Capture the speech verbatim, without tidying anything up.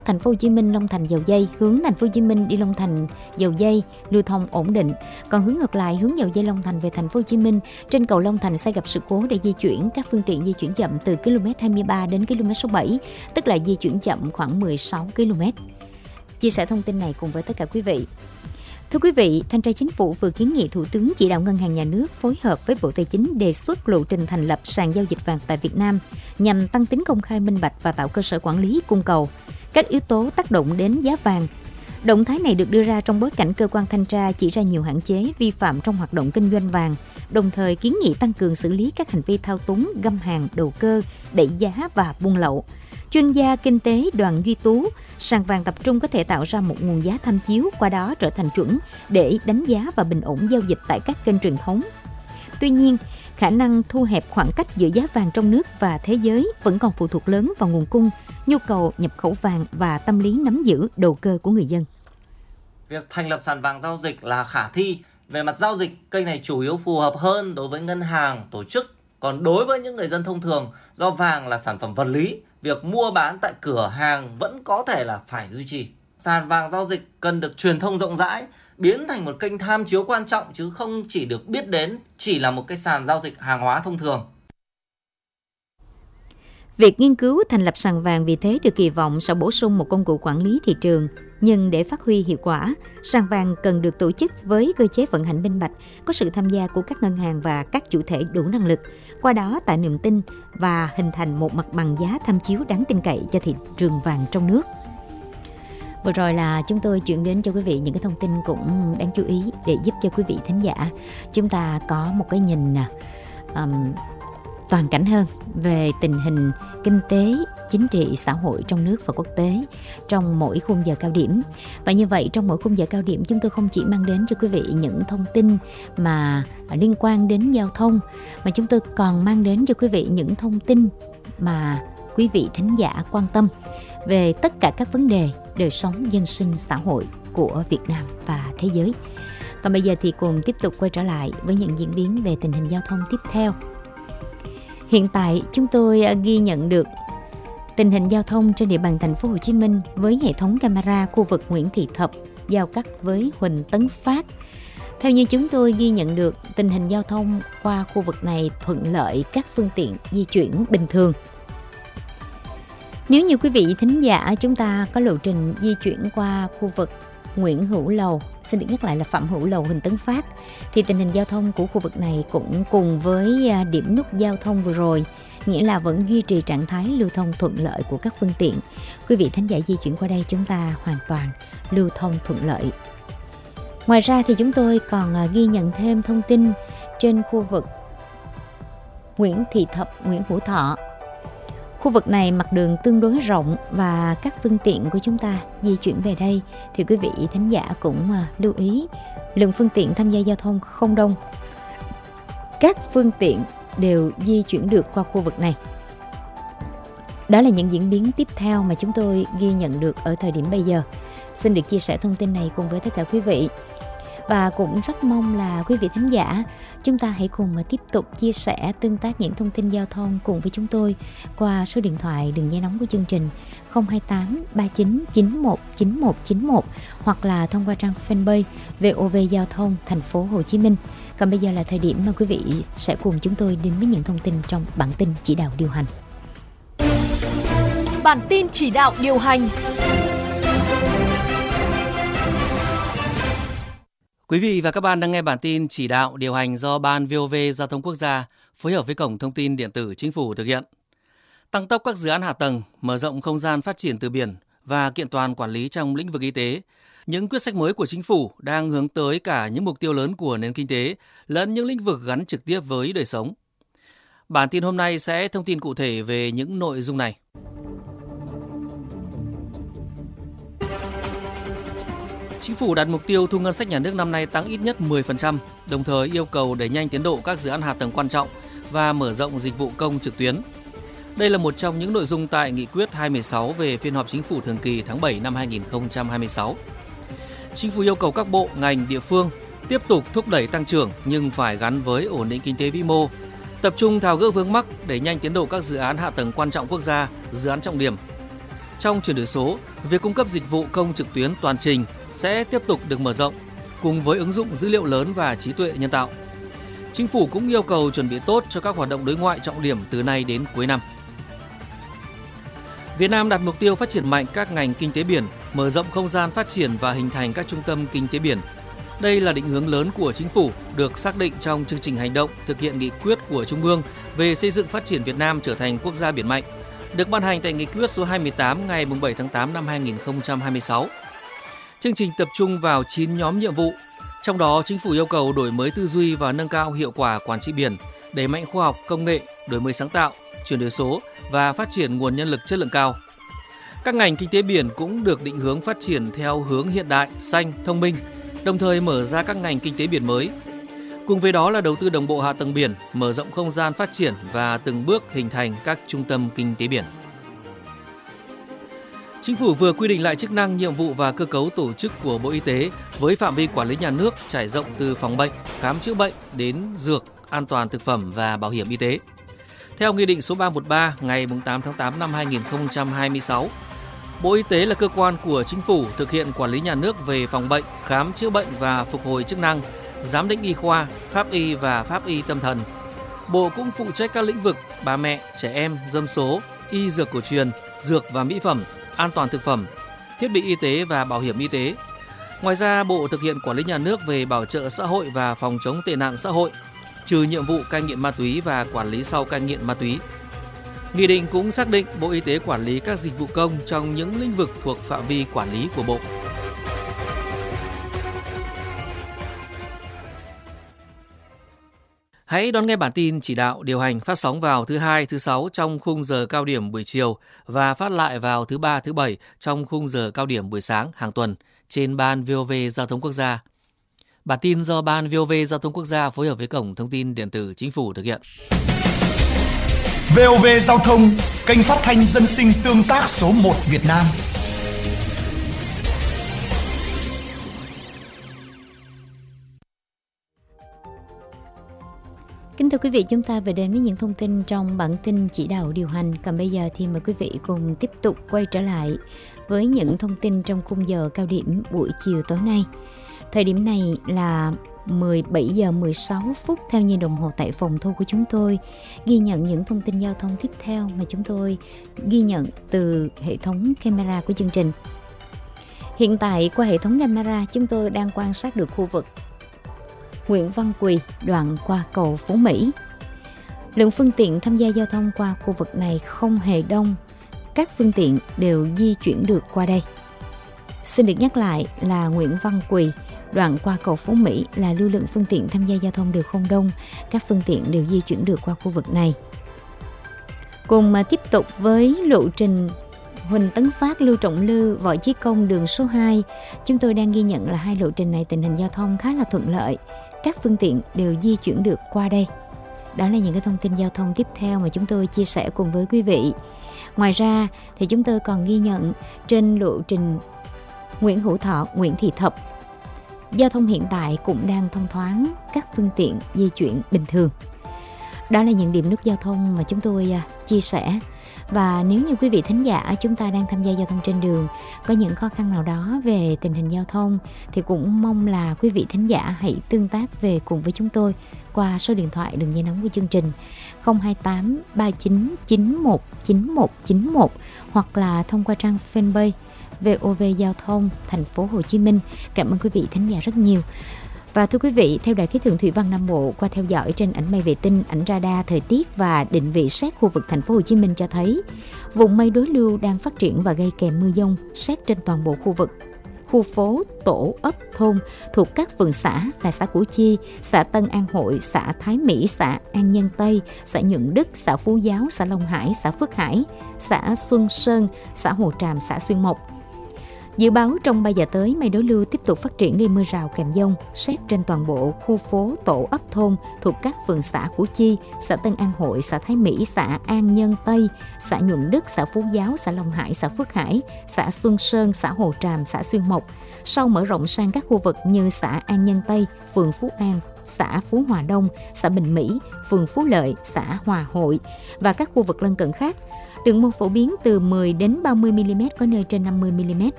Thành phố Hồ Chí Minh Long Thành Dầu Giây, hướng Thành phố Hồ Chí Minh đi Long Thành Dầu Giây lưu thông ổn định. Còn hướng ngược lại, hướng Dầu Giây Long Thành về Thành phố Hồ Chí Minh, trên cầu Long Thành xảy gặp sự cố để di chuyển, các phương tiện di chuyển chậm từ ki lô mét hai mươi ba đến ki lô mét số bảy, tức là di chuyển chậm khoảng mười sáu ki lô mét. Chia sẻ thông tin này cùng với tất cả quý vị. Thưa quý vị, Thanh tra Chính phủ vừa kiến nghị Thủ tướng chỉ đạo Ngân hàng Nhà nước phối hợp với Bộ Tài chính đề xuất lộ trình thành lập sàn giao dịch vàng tại Việt Nam nhằm tăng tính công khai minh bạch và tạo cơ sở quản lý cung cầu. Các yếu tố tác động đến giá vàng. Động thái này được đưa ra trong bối cảnh cơ quan thanh tra chỉ ra nhiều hạn chế vi phạm trong hoạt động kinh doanh vàng, đồng thời kiến nghị tăng cường xử lý các hành vi thao túng, găm hàng, đầu cơ, đẩy giá và buôn lậu. Chuyên gia kinh tế Đoàn Duy Tú, sàn vàng tập trung có thể tạo ra một nguồn giá tham chiếu, qua đó trở thành chuẩn để đánh giá và bình ổn giao dịch tại các kênh truyền thống. Tuy nhiên, khả năng thu hẹp khoảng cách giữa giá vàng trong nước và thế giới vẫn còn phụ thuộc lớn vào nguồn cung, nhu cầu nhập khẩu vàng và tâm lý nắm giữ đầu cơ của người dân. Việc thành lập sàn vàng giao dịch là khả thi. Về mặt giao dịch, kênh này chủ yếu phù hợp hơn đối với ngân hàng, tổ chức. Còn đối với những người dân thông thường, do vàng là sản phẩm vật lý, việc mua bán tại cửa hàng vẫn có thể là phải duy trì. Sàn vàng giao dịch cần được truyền thông rộng rãi, biến thành một kênh tham chiếu quan trọng chứ không chỉ được biết đến chỉ là một cái sàn giao dịch hàng hóa thông thường. Việc nghiên cứu thành lập sàn vàng vì thế được kỳ vọng sẽ bổ sung một công cụ quản lý thị trường. Nhưng để phát huy hiệu quả, sàn vàng cần được tổ chức với cơ chế vận hành minh bạch, có sự tham gia của các ngân hàng và các chủ thể đủ năng lực, qua đó tạo niềm tin và hình thành một mặt bằng giá tham chiếu đáng tin cậy cho thị trường vàng trong nước. Vừa rồi là chúng tôi chuyển đến cho quý vị những cái thông tin cũng đáng chú ý để giúp cho quý vị thính giả chúng ta có một cái nhìn um, toàn cảnh hơn về tình hình kinh tế, chính trị, xã hội trong nước và quốc tế trong mỗi khung giờ cao điểm. Và như vậy, trong mỗi khung giờ cao điểm, chúng tôi không chỉ mang đến cho quý vị những thông tin mà liên quan đến giao thông, mà chúng tôi còn mang đến cho quý vị những thông tin mà quý vị thính giả quan tâm về tất cả các vấn đề đời sống dân sinh xã hội của Việt Nam và thế giới. Còn bây giờ thì cùng tiếp tục quay trở lại với những diễn biến về tình hình giao thông tiếp theo. Hiện tại chúng tôi ghi nhận được tình hình giao thông trên địa bàn thành phố Hồ Chí Minh với hệ thống camera khu vực Nguyễn Thị Thập giao cắt với Huỳnh Tấn Phát. Theo như chúng tôi ghi nhận được, tình hình giao thông qua khu vực này thuận lợi, các phương tiện di chuyển bình thường. Nếu như quý vị thính giả chúng ta có lộ trình di chuyển qua khu vực Nguyễn Hữu Lầu, xin được nhắc lại là Phạm Hữu Lầu, Huỳnh Tấn Phát, thì tình hình giao thông của khu vực này cũng cùng với điểm nút giao thông vừa rồi, nghĩa là vẫn duy trì trạng thái lưu thông thuận lợi của các phương tiện. Quý vị thính giả di chuyển qua đây chúng ta hoàn toàn lưu thông thuận lợi. Ngoài ra thì chúng tôi còn ghi nhận thêm thông tin trên khu vực Nguyễn Thị Thập, Nguyễn Hữu Thọ. Khu vực này mặt đường tương đối rộng và các phương tiện của chúng ta di chuyển về đây thì quý vị thính giả cũng lưu ý lượng phương tiện tham gia giao thông không đông. Các phương tiện đều di chuyển được qua khu vực này. Đó là những diễn biến tiếp theo mà chúng tôi ghi nhận được ở thời điểm bây giờ. Xin được chia sẻ thông tin này cùng với tất cả quý vị. Và cũng rất mong là quý vị thính giả chúng ta hãy cùng mà tiếp tục chia sẻ tương tác những thông tin giao thông cùng với chúng tôi qua số điện thoại đường dây nóng của chương trình không hai tám ba chín chín một chín một chín một hoặc là thông qua trang fanpage vê o vê Giao thông Thành phố Hồ Chí Minh. Còn bây giờ là thời điểm mà quý vị sẽ cùng chúng tôi đến với những thông tin trong bản tin chỉ đạo điều hành. Bản tin chỉ đạo điều hành. Quý vị và các bạn đang nghe bản tin chỉ đạo điều hành do Ban vê o vê Giao thông Quốc gia phối hợp với Cổng Thông tin Điện tử Chính phủ thực hiện. Tăng tốc các dự án hạ tầng, mở rộng không gian phát triển từ biển và kiện toàn quản lý trong lĩnh vực y tế. Những quyết sách mới của Chính phủ đang hướng tới cả những mục tiêu lớn của nền kinh tế lẫn những lĩnh vực gắn trực tiếp với đời sống. Bản tin hôm nay sẽ thông tin cụ thể về những nội dung này. Chính phủ đặt mục tiêu thu ngân sách nhà nước năm nay tăng ít nhất mười phần trăm, đồng thời yêu cầu đẩy nhanh tiến độ các dự án hạ tầng quan trọng và mở rộng dịch vụ công trực tuyến. Đây là một trong những nội dung tại Nghị quyết hai mươi sáu về phiên họp Chính phủ thường kỳ tháng bảy năm hai nghìn không trăm hai mươi sáu. Chính phủ yêu cầu các bộ, ngành, địa phương tiếp tục thúc đẩy tăng trưởng nhưng phải gắn với ổn định kinh tế vĩ mô, tập trung tháo gỡ vướng mắc, đẩy nhanh tiến độ các dự án hạ tầng quan trọng quốc gia, dự án trọng điểm. Trong chuyển đổi số, việc cung cấp dịch vụ công trực tuyến toàn trình sẽ tiếp tục được mở rộng, cùng với ứng dụng dữ liệu lớn và trí tuệ nhân tạo. Chính phủ cũng yêu cầu chuẩn bị tốt cho các hoạt động đối ngoại trọng điểm từ nay đến cuối năm. Việt Nam đặt mục tiêu phát triển mạnh các ngành kinh tế biển, mở rộng không gian phát triển và hình thành các trung tâm kinh tế biển. Đây là định hướng lớn của Chính phủ, được xác định trong chương trình hành động thực hiện nghị quyết của Trung ương về xây dựng phát triển Việt Nam trở thành quốc gia biển mạnh, được ban hành tại nghị quyết số hai mươi tám ngày bảy tháng tám năm hai nghìn không trăm hai mươi sáu. Chương trình tập trung vào chín nhóm nhiệm vụ, trong đó Chính phủ yêu cầu đổi mới tư duy và nâng cao hiệu quả quản trị biển, đẩy mạnh khoa học công nghệ, đổi mới sáng tạo, chuyển đổi số và phát triển nguồn nhân lực chất lượng cao. Các ngành kinh tế biển cũng được định hướng phát triển theo hướng hiện đại, xanh, thông minh, đồng thời mở ra các ngành kinh tế biển mới. Cùng với đó là đầu tư đồng bộ hạ tầng biển, mở rộng không gian phát triển và từng bước hình thành các trung tâm kinh tế biển. Chính phủ vừa quy định lại chức năng, nhiệm vụ và cơ cấu tổ chức của Bộ Y tế với phạm vi quản lý nhà nước trải rộng từ phòng bệnh, khám chữa bệnh đến dược, an toàn thực phẩm và bảo hiểm y tế. Theo Nghị định số ba trăm mười ba ngày tám tháng tám năm hai nghìn không trăm hai mươi sáu, Bộ Y tế là cơ quan của Chính phủ thực hiện quản lý nhà nước về phòng bệnh, khám chữa bệnh và phục hồi chức năng, giám định y khoa, pháp y và pháp y tâm thần. Bộ cũng phụ trách các lĩnh vực bà mẹ, trẻ em, dân số, y dược cổ truyền, dược và mỹ phẩm, an toàn thực phẩm, thiết bị y tế và bảo hiểm y tế. Ngoài ra, Bộ thực hiện quản lý nhà nước về bảo trợ xã hội và phòng chống tệ nạn xã hội, trừ nhiệm vụ cai nghiện ma túy và quản lý sau cai nghiện ma túy. Nghị định cũng xác định Bộ Y tế quản lý các dịch vụ công trong những lĩnh vực thuộc phạm vi quản lý của Bộ. Hãy đón nghe bản tin chỉ đạo điều hành phát sóng vào thứ hai, thứ sáu trong khung giờ cao điểm buổi chiều và phát lại vào thứ ba, thứ bảy trong khung giờ cao điểm buổi sáng hàng tuần trên Ban vê o vê Giao thông Quốc gia. Bản tin do Ban vê o vê Giao thông Quốc gia phối hợp với Cổng Thông tin Điện tử Chính phủ thực hiện. vê o vê Giao thông, kênh phát thanh dân sinh tương tác số một Việt Nam. Kính thưa quý vị, chúng ta về đến với những thông tin trong bản tin chỉ đạo điều hành. Còn bây giờ thì mời quý vị cùng tiếp tục quay trở lại với những thông tin trong khung giờ cao điểm buổi chiều tối nay. Thời điểm này là mười bảy giờ mười sáu phút theo như đồng hồ tại phòng thu của chúng tôi, ghi nhận những thông tin giao thông tiếp theo mà chúng tôi ghi nhận từ hệ thống camera của chương trình. Hiện tại qua hệ thống camera chúng tôi đang quan sát được khu vực Nguyễn Văn Quỳ đoạn qua cầu Phú Mỹ. Lượng phương tiện tham gia giao thông qua khu vực này không hề đông, các phương tiện đều di chuyển được qua đây. Xin được nhắc lại là Nguyễn Văn Quỳ đoạn qua cầu Phú Mỹ là lưu lượng phương tiện tham gia giao thông đều không đông, các phương tiện đều di chuyển được qua khu vực này. Cùng mà tiếp tục với lộ trình Huỳnh Tấn Phát, Lưu Trọng Lư, Võ Chí Công đường số hai, chúng tôi đang ghi nhận là hai lộ trình này tình hình giao thông khá là thuận lợi, các phương tiện đều di chuyển được qua đây. Đó là những cái thông tin giao thông tiếp theo mà chúng tôi chia sẻ cùng với quý vị. Ngoài ra thì chúng tôi còn ghi nhận trên lộ trình Nguyễn Hữu Thọ, Nguyễn Thị Thập, giao thông hiện tại cũng đang thông thoáng, các phương tiện di chuyển bình thường. Đó là những điểm nút giao thông mà chúng tôi uh, chia sẻ. Và nếu như quý vị thính giả chúng ta đang tham gia giao thông trên đường có những khó khăn nào đó về tình hình giao thông thì cũng mong là quý vị thính giả hãy tương tác về cùng với chúng tôi qua số điện thoại đường dây nóng của chương trình không hai tám ba chín chín một chín một chín một hoặc là thông qua trang fanpage vê o vê Giao thông Thành phố Hồ Chí Minh. Cảm ơn quý vị thính giả rất nhiều. Và thưa quý vị, theo Đài khí tượng thủy văn Nam Bộ, qua theo dõi trên ảnh mây vệ tinh, ảnh radar thời tiết và định vị xét khu vực Thành phố Hồ Chí Minh cho thấy vùng mây đối lưu đang phát triển và gây kèm mưa dông xét trên toàn bộ khu vực. Khu phố, tổ, ấp, thôn thuộc các phường xã là xã Củ Chi, xã Tân An Hội, xã Thái Mỹ, xã An Nhân Tây, xã Nhuận Đức, xã Phú Giáo, xã Long Hải, xã Phước Hải, xã Xuân Sơn, xã Hồ Tràm, xã Xuyên Mộc. Dự báo trong ba giờ tới, mây đối lưu tiếp tục phát triển gây mưa rào kèm dông xét trên toàn bộ khu phố, tổ, ấp, thôn thuộc các phường xã Củ Chi, xã Tân An Hội, xã Thái Mỹ, xã An Nhân Tây, xã Nhuận Đức, xã Phú Giáo, xã Long Hải, xã Phước Hải, xã Xuân Sơn, xã Hồ Tràm, xã Xuyên Mộc. Sau mở rộng sang các khu vực như xã An Nhân Tây, phường Phú An, xã Phú Hòa Đông, xã Bình Mỹ, phường Phú Lợi, xã Hòa Hội và các khu vực lân cận khác. Lượng mưa phổ biến từ mười đến ba mươi mi li mét, có nơi trên năm mươi mi li mét.